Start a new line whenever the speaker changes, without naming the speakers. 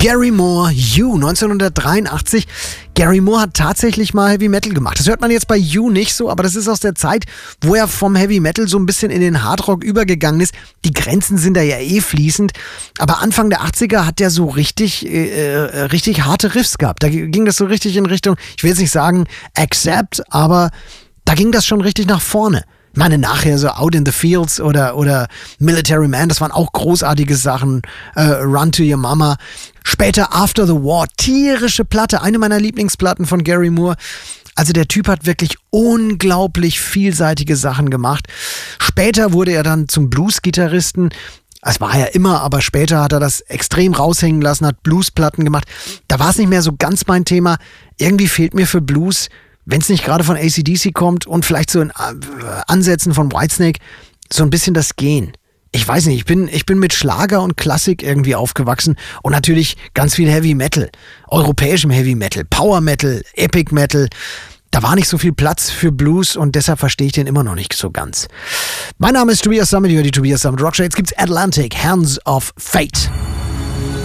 Gary Moore, You, 1983. Gary Moore hat tatsächlich mal Heavy Metal gemacht. Das hört man jetzt bei You nicht so, aber das ist aus der Zeit, wo er vom Heavy Metal so ein bisschen in den Hardrock übergegangen ist. Die Grenzen sind da ja fließend. Aber Anfang der 80er hat der so richtig harte Riffs gehabt. Da ging das so richtig in Richtung, ich will jetzt nicht sagen Accept, aber da ging das schon richtig nach vorne. Ich meine, nachher so Out in the Fields oder Military Man, das waren auch großartige Sachen. Run to Your Mama. Später After the War, tierische Platte, eine meiner Lieblingsplatten von Gary Moore. Also der Typ hat wirklich unglaublich vielseitige Sachen gemacht. Später wurde er dann zum Blues-Gitarristen. Das war er immer, aber später hat er das extrem raushängen lassen, hat Bluesplatten gemacht. Da war es nicht mehr so ganz mein Thema. Irgendwie fehlt mir für Blues, wenn es nicht gerade von AC/DC kommt und vielleicht so in Ansätzen von Whitesnake, so ein bisschen das Gehen. Ich weiß nicht, ich bin mit Schlager und Klassik irgendwie aufgewachsen und natürlich ganz viel Heavy Metal, europäischem Heavy Metal, Power Metal, Epic Metal. Da war nicht so viel Platz für Blues und deshalb verstehe ich den immer noch nicht so ganz. Mein Name ist Tobias Sammet, die Tobias Sammet Rockshow. Jetzt gibt's Atlantic, Hands of Fate.